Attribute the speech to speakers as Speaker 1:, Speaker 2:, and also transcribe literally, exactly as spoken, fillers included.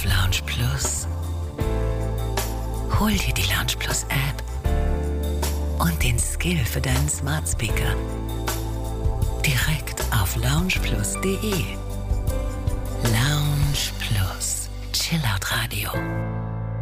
Speaker 1: auf Lounge Plus? Hol dir die Lounge Plus App und den Skill für deinen Smart Speaker direkt auf loungeplus punkt de. Lounge Plus, Chillout Radio.